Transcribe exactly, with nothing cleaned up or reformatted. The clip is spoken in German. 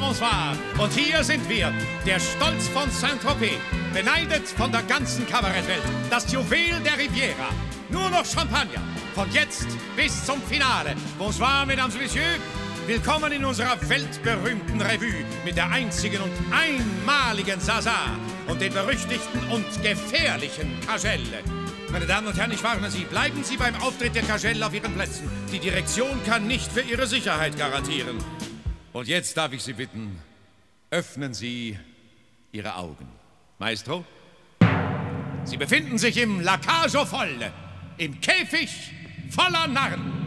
bonsoir. Und hier sind wir, der Stolz von Saint-Tropez, beneidet von der ganzen Kabarettwelt, das Juwel der Riviera. Nur noch Champagner, von jetzt bis zum Finale. Bonsoir, mesdames et messieurs. Willkommen in unserer weltberühmten Revue mit der einzigen und einmaligen Zaza und den berüchtigten und gefährlichen Kagelle. Meine Damen und Herren, ich warne Sie, bleiben Sie beim Auftritt der Kagelle auf Ihren Plätzen. Die Direktion kann nicht für Ihre Sicherheit garantieren. Und jetzt darf ich Sie bitten, öffnen Sie Ihre Augen. Maestro, Sie befinden sich im La Cage aux Folles, im Käfig voller Narren.